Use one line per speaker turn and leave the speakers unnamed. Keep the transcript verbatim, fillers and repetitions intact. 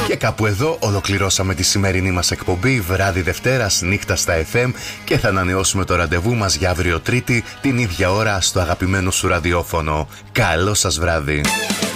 Και κάπου εδώ ολοκληρώσαμε τη σημερινή μας εκπομπή βράδυ Δευτέρας, νύχτα στα εφ εμ, και θα ανανεώσουμε το ραντεβού μας για αύριο Τρίτη την ίδια ώρα στο αγαπημένο σου ραδιόφωνο. Καλό σας βράδυ.